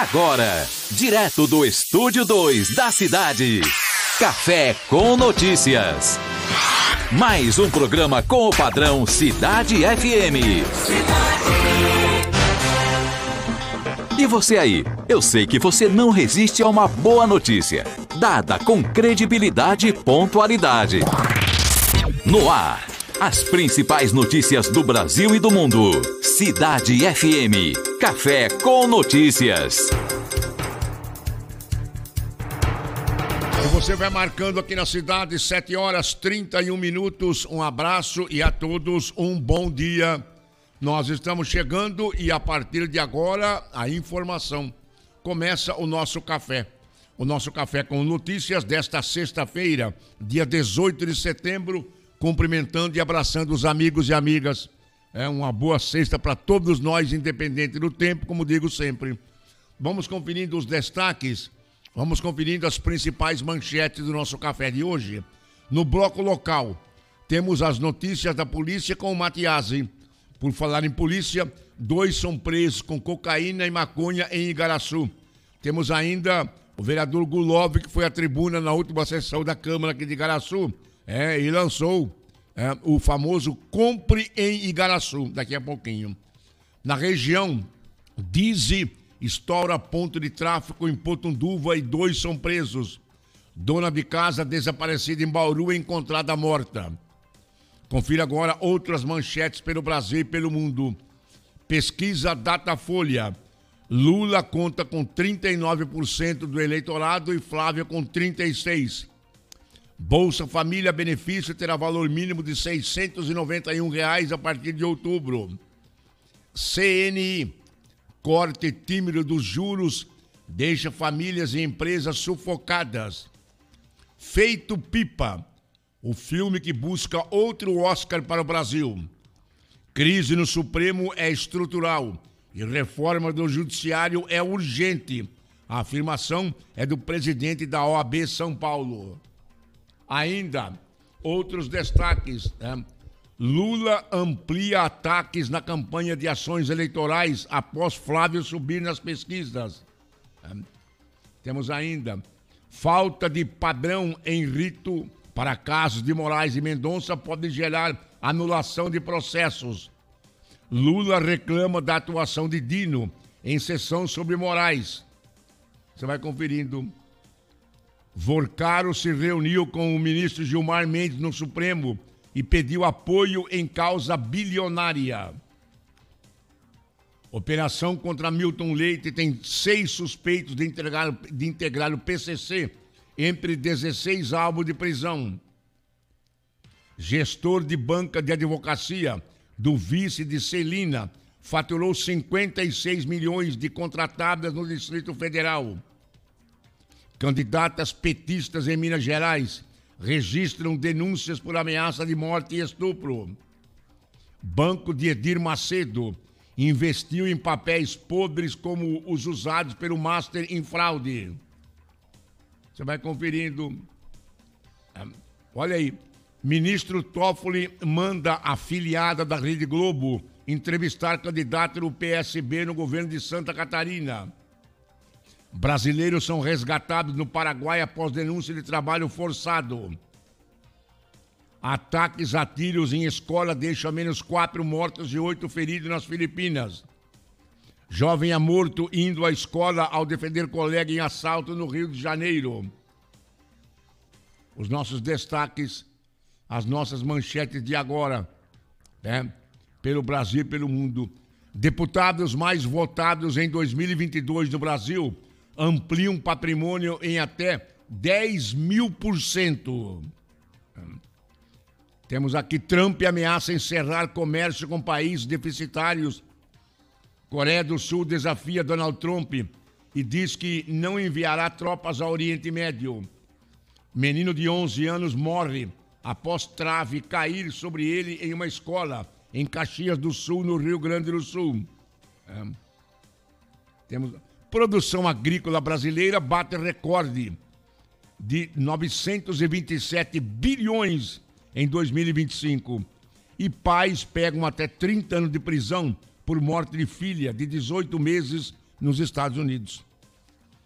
Agora, direto do Estúdio 2 da cidade, Café com Notícias. Mais um programa com o padrão Cidade FM. E você aí? Eu sei que você não resiste a uma boa notícia, dada com credibilidade e pontualidade. No ar, as principais notícias do Brasil e do mundo. Cidade FM. Café com Notícias. E você vai marcando aqui na cidade, 7h31. Um abraço e a todos um bom dia. Nós estamos chegando e a partir de agora a informação. Começa o nosso café. O nosso café com notícias desta sexta-feira, dia 18 de setembro, cumprimentando e abraçando os amigos e amigas. É uma boa sexta para todos nós, independente do tempo, como digo sempre. Vamos conferindo os destaques, vamos conferindo as principais manchetes do nosso café de hoje. No bloco local, temos as notícias da polícia com o Matiasi. Por falar em polícia, 2 são presos com cocaína e maconha em Igaraçu. Temos ainda o vereador Gulov, que foi à tribuna na última sessão da Câmara aqui de Igaraçu. E lançou o famoso Compre em Igaraçu, daqui a pouquinho. Na região, Dize estoura ponto de tráfico em Potunduva e 2 são presos. Dona de casa desaparecida em Bauru é encontrada morta. Confira agora outras manchetes pelo Brasil e pelo mundo. Pesquisa Datafolha. Lula conta com 39% do eleitorado e Flávia com 36%. Bolsa Família Benefício terá valor mínimo de R$ 691 a partir de outubro. CNI. Corte tímido dos juros deixa famílias e empresas sufocadas. Feito Pipa. O filme que busca outro Oscar para o Brasil. Crise no Supremo é estrutural e reforma do Judiciário é urgente. A afirmação é do presidente da OAB São Paulo. Ainda, outros destaques. Lula amplia ataques na campanha de ações eleitorais após Flávio subir nas pesquisas. Temos ainda falta de padrão em rito para casos de Moraes e Mendonça pode gerar anulação de processos. Lula reclama da atuação de Dino em sessão sobre Moraes. Você vai conferindo. Vorcaro se reuniu com o ministro Gilmar Mendes no Supremo e pediu apoio em causa bilionária. Operação contra Milton Leite tem 6 suspeitos de integrar o PCC entre 16 alvos de prisão. Gestor de banca de advocacia do vice de Celina faturou 56 milhões de contratadas no Distrito Federal. Candidatas petistas em Minas Gerais registram denúncias por ameaça de morte e estupro. Banco de Edir Macedo investiu em papéis podres como os usados pelo Master em fraude. Você vai conferindo. Olha aí. Ministro Toffoli manda a afiliada da Rede Globo entrevistar candidato do PSB no governo de Santa Catarina. Brasileiros são resgatados no Paraguai após denúncia de trabalho forçado. Ataques a tiros em escola deixam ao menos 4 mortos e 8 feridos nas Filipinas. Jovem é morto indo à escola ao defender colega em assalto no Rio de Janeiro. Os nossos destaques, as nossas manchetes de agora, pelo Brasil e pelo mundo. Deputados mais votados em 2022 no Brasil ampliam patrimônio em até 10.000%. Temos aqui Trump ameaça encerrar comércio com países deficitários. Coreia do Sul desafia Donald Trump e diz que não enviará tropas ao Oriente Médio. Menino de 11 anos morre após trave cair sobre ele em uma escola em Caxias do Sul, no Rio Grande do Sul. Temos produção agrícola brasileira bate recorde de 927 bilhões em 2025. E pais pegam até 30 anos de prisão por morte de filha de 18 meses nos Estados Unidos.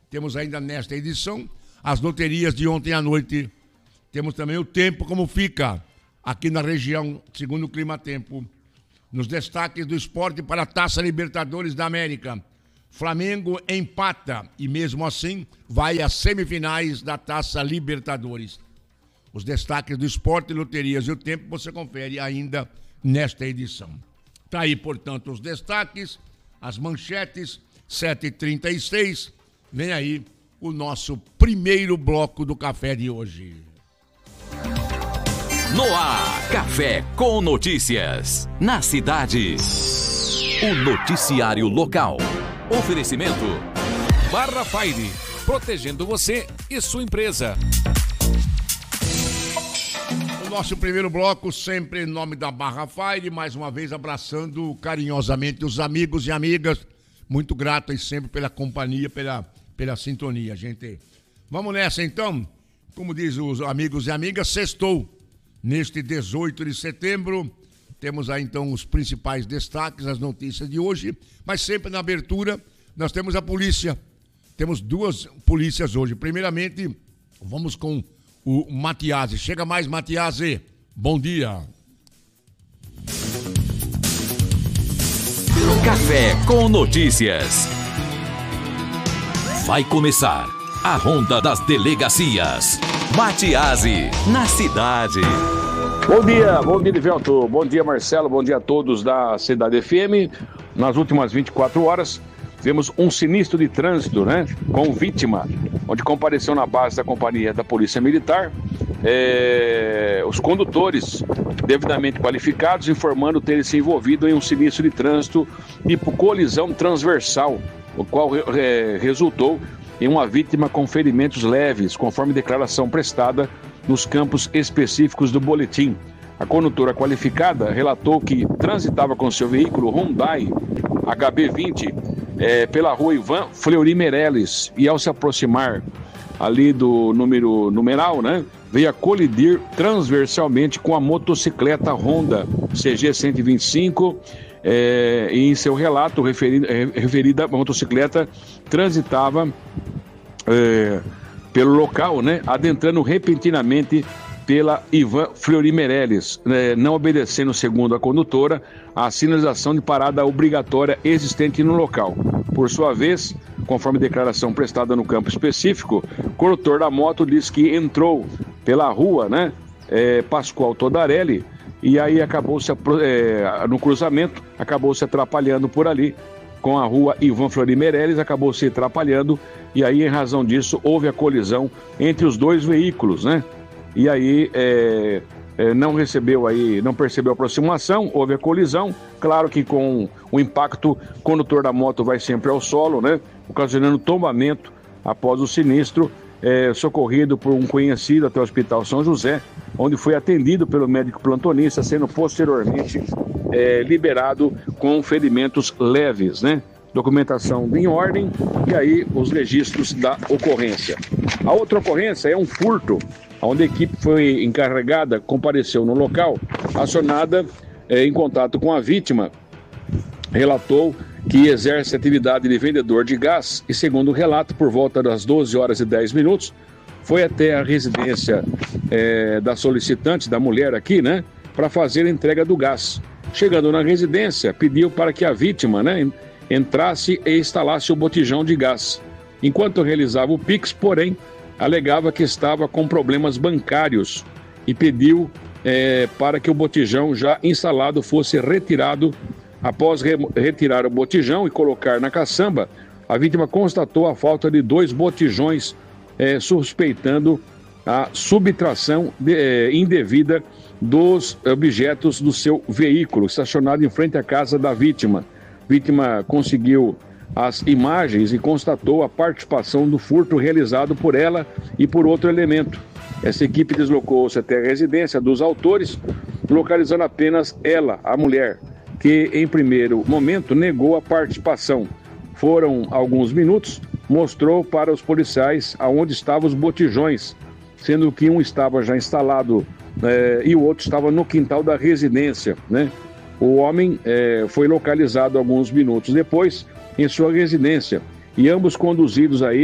Temos ainda nesta edição as loterias de ontem à noite. Temos também o tempo, como fica aqui na região, segundo o Clima-Tempo. Nos destaques do esporte para a Taça Libertadores da América. Flamengo empata e mesmo assim vai às semifinais da Taça Libertadores. Os destaques do esporte, loterias e o tempo você confere ainda nesta edição. Tá aí, portanto, os destaques, as manchetes, 7h36. Vem aí o nosso primeiro bloco do café de hoje. No ar, Café com Notícias. Na cidade, o noticiário local. Oferecimento Barra Fire, protegendo você e sua empresa. O nosso primeiro bloco, sempre em nome da Barra Fire, mais uma vez abraçando carinhosamente os amigos e amigas. Muito grato aí sempre pela companhia, pela sintonia, gente. Vamos nessa então. Como diz os amigos e amigas, sextou. Neste 18 de setembro, temos aí então os principais destaques, as notícias de hoje, mas sempre na abertura nós temos a polícia. Temos duas polícias hoje. Primeiramente, vamos com o Matiasi. Chega mais, Matiasi. Bom dia. Café com Notícias. Vai começar a Ronda das Delegacias. Matiasi, na cidade. Bom dia, Livelto. Bom dia, Marcelo. Bom dia a todos da Cidade FM. Nas últimas 24 horas, tivemos um sinistro de trânsito, né? Com vítima, onde compareceu na base da companhia da Polícia Militar. Os condutores devidamente qualificados, informando terem se envolvido em um sinistro de trânsito tipo colisão transversal, o qual resultou em uma vítima com ferimentos leves, conforme declaração prestada nos campos específicos do boletim. A condutora qualificada relatou que transitava com seu veículo Hyundai HB20 pela rua Ivan Fleury Meirelles e ao se aproximar ali do numeral, né, veio a colidir transversalmente com a motocicleta Honda CG 125. E em seu relato, referida motocicleta transitava pelo local, né, adentrando repentinamente pela Ivan Fleury Meirelles, não obedecendo, segundo a condutora, a sinalização de parada obrigatória existente no local. Por sua vez, conforme declaração prestada no campo específico, o condutor da moto diz que entrou pela rua, né, Pascoal Todarelli, e aí no cruzamento, acabou se atrapalhando por ali com a rua Ivan Fleury Meirelles, acabou se atrapalhando, e aí, em razão disso, houve a colisão entre os dois veículos, né? E aí não percebeu a aproximação, houve a colisão. Claro que com o impacto, o condutor da moto vai sempre ao solo, né? Ocasionando tombamento após o sinistro, socorrido por um conhecido até o Hospital São José, onde foi atendido pelo médico plantonista, sendo posteriormente liberado com ferimentos leves, né? Documentação em ordem e aí os registros da ocorrência. A outra ocorrência é um furto, onde a equipe foi encarregada, compareceu no local, acionada em contato com a vítima, relatou que exerce atividade de vendedor de gás e, segundo o relato, por volta das 12 horas e 10 minutos, foi até a residência da solicitante, da mulher aqui, né, para fazer a entrega do gás. Chegando na residência, pediu para que a vítima, né, entrasse e instalasse o botijão de gás. Enquanto realizava o Pix, porém, alegava que estava com problemas bancários e pediu para que o botijão já instalado fosse retirado. Após retirar o botijão e colocar na caçamba, a vítima constatou a falta de 2 botijões, suspeitando a subtração indevida dos objetos do seu veículo, estacionado em frente à casa da vítima. A vítima conseguiu as imagens e constatou a participação do furto realizado por ela e por outro elemento. Essa equipe deslocou-se até a residência dos autores, localizando apenas ela, a mulher, que em primeiro momento negou a participação. Foram alguns minutos, mostrou para os policiais aonde estavam os botijões, sendo que um estava já instalado e o outro estava no quintal da residência, né? O homem foi localizado alguns minutos depois em sua residência e ambos conduzidos aí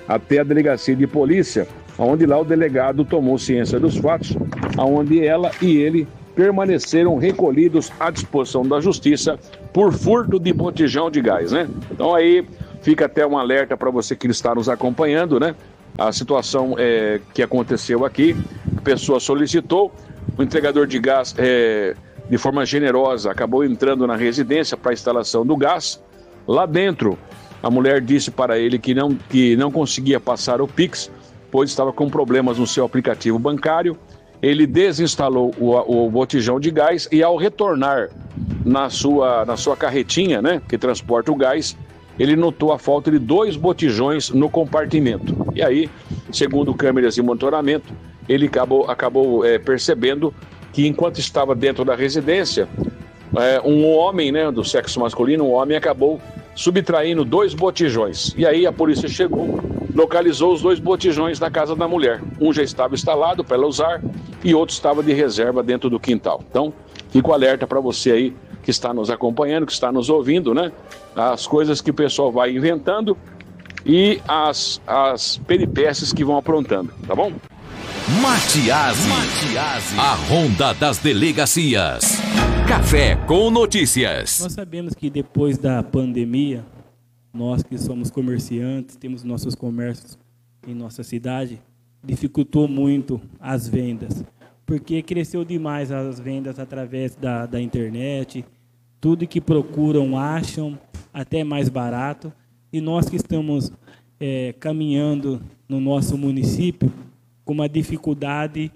até a delegacia de polícia, onde lá o delegado tomou ciência dos fatos, onde ela e ele permaneceram recolhidos à disposição da justiça por furto de botijão de gás, né? Então aí fica até um alerta para você que está nos acompanhando, né? A situação que aconteceu aqui, a pessoa solicitou, o entregador de gás, de forma generosa, acabou entrando na residência para a instalação do gás. Lá dentro, a mulher disse para ele que não conseguia passar o Pix, pois estava com problemas no seu aplicativo bancário. Ele desinstalou o botijão de gás e, ao retornar na sua carretinha, né, que transporta o gás, ele notou a falta de 2 botijões no compartimento. E aí, segundo câmeras de monitoramento, ele acabou percebendo que, enquanto estava dentro da residência, um homem, né, do sexo masculino, acabou subtraindo 2 botijões. E aí a polícia chegou, localizou os 2 botijões na casa da mulher. Um já estava instalado para ela usar e outro estava de reserva dentro do quintal. Então, fico alerta para você aí que está nos acompanhando, que está nos ouvindo, né? As coisas que o pessoal vai inventando e as peripécias que vão aprontando, tá bom? Matiasi, a ronda das delegacias. Café com notícias. Nós sabemos que depois da pandemia, nós que somos comerciantes, temos nossos comércios em nossa cidade, dificultou muito as vendas, porque cresceu demais as vendas através da internet, tudo que procuram acham, até mais barato, e nós que estamos caminhando no nosso município com uma dificuldade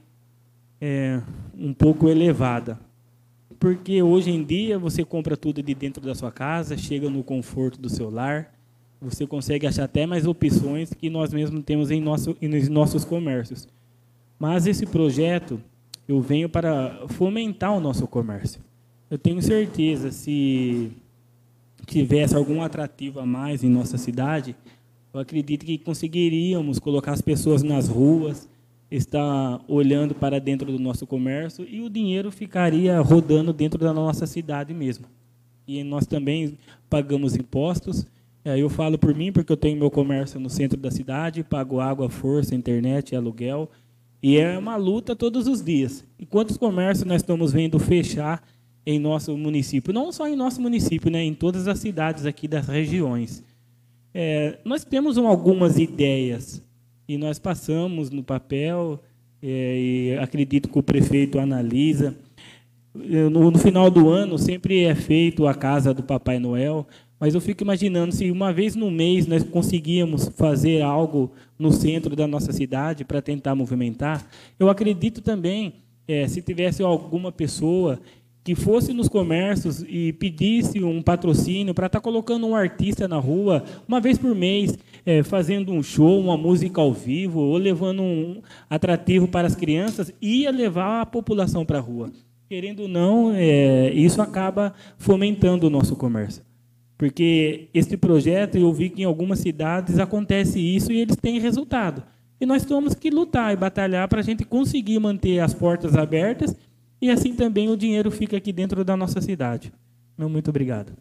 um pouco elevada. Porque hoje em dia você compra tudo de dentro da sua casa, chega no conforto do seu lar, você consegue achar até mais opções que nós mesmos temos nos nossos comércios. Mas esse projeto, eu venho para fomentar o nosso comércio. Eu tenho certeza, se tivesse algum atrativo a mais em nossa cidade, eu acredito que conseguiríamos colocar as pessoas nas ruas, estar olhando para dentro do nosso comércio e o dinheiro ficaria rodando dentro da nossa cidade mesmo. E nós também pagamos impostos. Eu falo por mim, porque eu tenho meu comércio no centro da cidade, pago água, força, internet, aluguel, e é uma luta todos os dias. E quantos comércios nós estamos vendo fechar em nosso município? Não só em nosso município, né? Em todas as cidades aqui das regiões. Nós temos algumas ideias, e nós passamos no papel, e acredito que o prefeito analisa. No final do ano, sempre é feito a casa do Papai Noel, mas eu fico imaginando se uma vez no mês nós conseguíamos fazer algo no centro da nossa cidade para tentar movimentar. Eu acredito também, se tivesse alguma pessoa que fosse nos comércios e pedisse um patrocínio para estar colocando um artista na rua, uma vez por mês, fazendo um show, uma música ao vivo, ou levando um atrativo para as crianças, ia levar a população para a rua. Querendo ou não, isso acaba fomentando o nosso comércio. Porque esse projeto, eu vi que em algumas cidades acontece isso e eles têm resultado. E nós temos que lutar e batalhar para a gente conseguir manter as portas abertas e assim também o dinheiro fica aqui dentro da nossa cidade. Muito obrigado.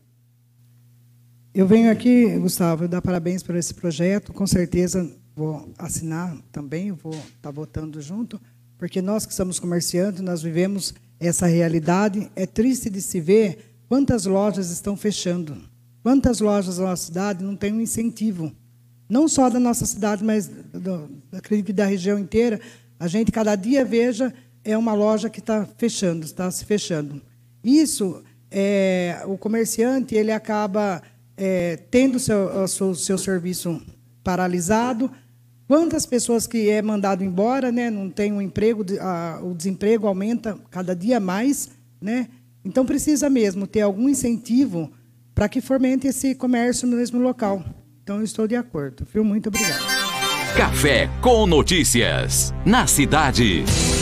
Eu venho aqui, Gustavo, dar parabéns por esse projeto. Com certeza vou assinar também, vou estar votando junto, porque nós que somos comerciantes, nós vivemos essa realidade. É triste de se ver quantas lojas estão fechando. Quantas lojas da nossa cidade não têm um incentivo? Não só da nossa cidade, mas acredito que da região inteira. A gente, cada dia, veja, é uma loja que está fechando, está se fechando. Isso, o comerciante, ele acaba tendo o seu serviço paralisado. Quantas pessoas que é mandado embora, né, não tem um emprego, o desemprego aumenta cada dia mais, né? Então, precisa mesmo ter algum incentivo para que fomente esse comércio no mesmo local. Então, eu estou de acordo. Viu? Muito obrigado. Café com notícias, na cidade.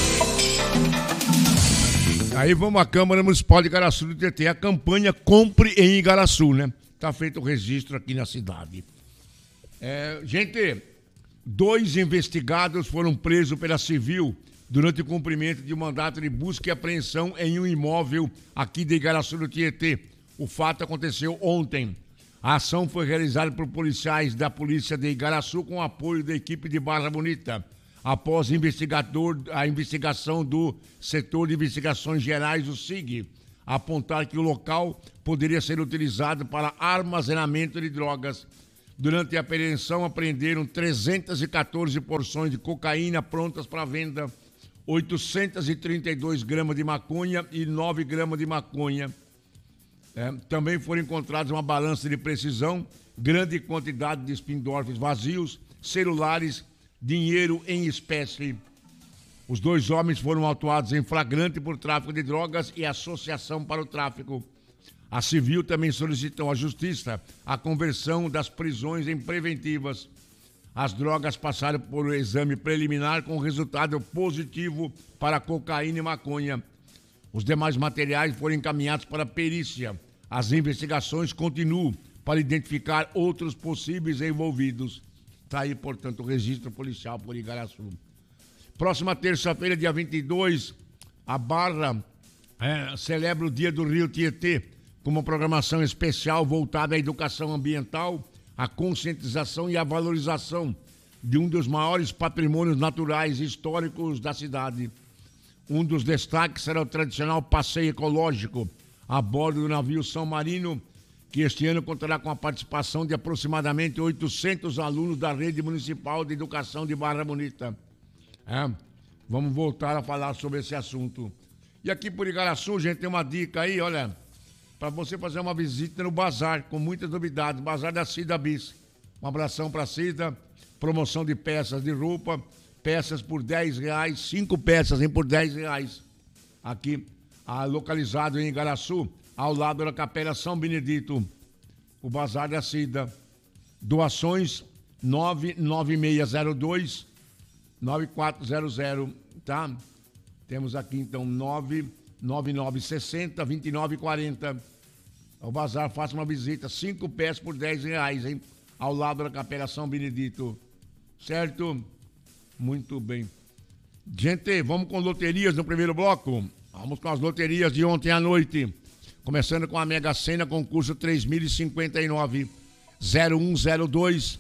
Aí vamos à Câmara Municipal de Igaraçu do TT. A campanha Compre em Igaraçu, né? Está feito o registro aqui na cidade. Gente, 2 investigados foram presos pela Civil durante o cumprimento de um mandato de busca e apreensão em um imóvel aqui de Igaraçu do Tietê. O fato aconteceu ontem. A ação foi realizada por policiais da Polícia de Igaraçu com apoio da equipe de Barra Bonita, após a investigação do Setor de Investigações Gerais, o SIG, apontar que o local poderia ser utilizado para armazenamento de drogas. Durante a apreensão, apreenderam 314 porções de cocaína prontas para venda, 832 gramas de maconha e 9 gramas de maconha. Também foram encontrados uma balança de precisão, grande quantidade de Spindorfs vazios, celulares, dinheiro em espécie. Os 2 homens foram autuados em flagrante por tráfico de drogas e associação para o tráfico. A Civil também solicitou à Justiça a conversão das prisões em preventivas. As drogas passaram por exame preliminar com resultado positivo para cocaína e maconha. Os demais materiais foram encaminhados para a perícia. As investigações continuam para identificar outros possíveis envolvidos. Está aí, portanto, o registro policial por Igaraçu. Próxima terça-feira, dia 22, a Barra celebra o Dia do Rio Tietê, com uma programação especial voltada à educação ambiental, à conscientização e à valorização de um dos maiores patrimônios naturais e históricos da cidade. Um dos destaques será o tradicional passeio ecológico a bordo do navio São Marino, que este ano contará com a participação de aproximadamente 800 alunos da Rede Municipal de Educação de Barra Bonita. Vamos voltar a falar sobre esse assunto. E aqui por Igaraçu, gente, tem uma dica aí, olha, para você fazer uma visita no bazar, com muitas novidades, bazar da Cida Bis. Um abração para a Cida, promoção de peças de roupa, peças por R$10, 5 peças por R$10. Aqui, localizado em Igaraçu, ao lado da Capela São Benedito, o bazar da Cida. Doações 99602-9400, tá? Temos aqui então 99960-2940. O bazar, faça uma visita, 5 peças por R$10, hein? Ao lado da Capela São Benedito. Certo? Muito bem. Gente, vamos com loterias no primeiro bloco. Vamos com as loterias de ontem à noite. Começando com a Mega Sena, concurso 3059, 0102,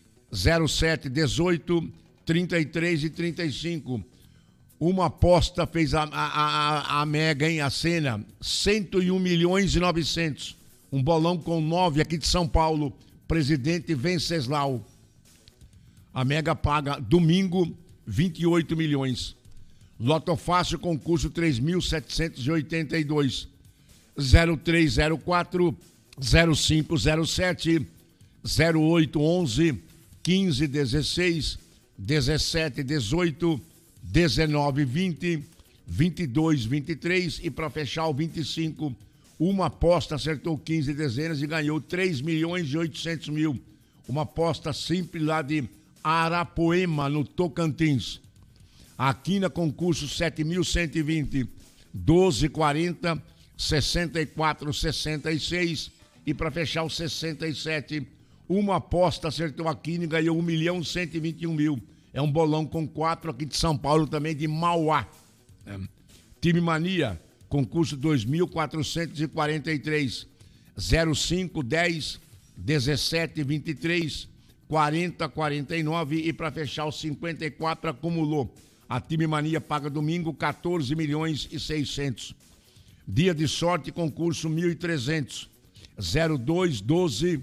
0718, 33 e 35. Uma aposta fez a Mega, hein? A Sena, 101.900.000. Um bolão com 9 aqui de São Paulo. Presidente Venceslau. A Mega paga domingo 28 milhões. Loto Fácil, concurso 3.782. 0304, 0507, 0811, 1516, 1718, 1920, 2223 e para fechar o 25, uma aposta acertou 15 dezenas e ganhou 3.800.000. Uma aposta simples lá de Arapoema, no Tocantins. Aqui na concurso 7.120, 1240, 6466 e para fechar o 67, uma aposta acertou aqui e ganhou 1.121.000. É um bolão com 4 aqui de São Paulo também, de Mauá. Time Mania, concurso 2.443, 0510, 1723, 4049 e para fechar o 54 acumulou. A Time Mania paga domingo 14.600.000. Dia de sorte, concurso 1.300, 0212,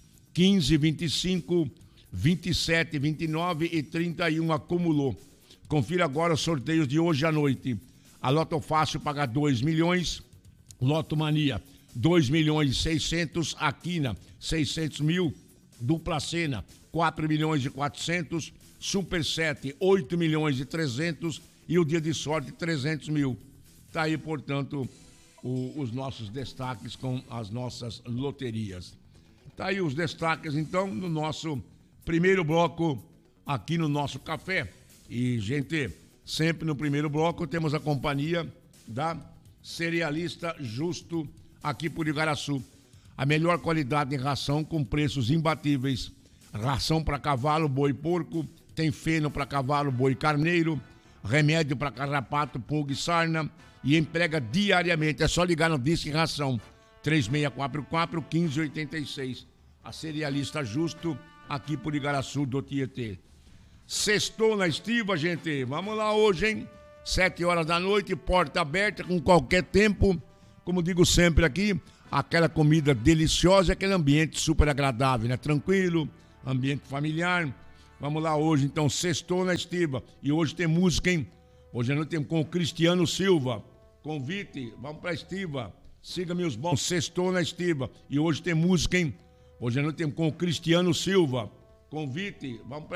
1525, 27, 29 e 31 acumulou. Confira agora os sorteios de hoje à noite. A Loto Fácil paga 2 milhões, Loto Mania 2.600.000, a Quina 600.000, Dupla Sena 4.400.000, Super 7 8.300.000 e o dia de sorte 300.000. Tá aí, portanto, os nossos destaques com as nossas loterias. Tá aí os destaques, então, no nosso primeiro bloco aqui no nosso café. E, gente, sempre no primeiro bloco temos a companhia da Cerealista Justo aqui por Igaraçu. A melhor qualidade em ração com preços imbatíveis. Ração para cavalo, boi, porco, tem feno para cavalo, boi, carneiro, remédio para carrapato, pulga e sarna e entrega diariamente. É só ligar no Disque Ração 3644-1586. a cerealista Justo, aqui por Igaraçu do Tietê. Sextou na Estiva, gente. Vamos lá hoje, hein? 7 horas da noite, porta aberta com qualquer tempo. Como digo sempre aqui, aquela comida deliciosa, aquele ambiente super agradável, né? Tranquilo, ambiente familiar. Vamos lá hoje, então, sextou na Estiva. E hoje tem música, hein? Hoje à noite tem com o Cristiano Silva. Convite, vamos pra Estiva. Siga meus bons, sextou na Estiva. E hoje tem música, hein? Hoje à noite tem com o Cristiano Silva. Convite, vamos pra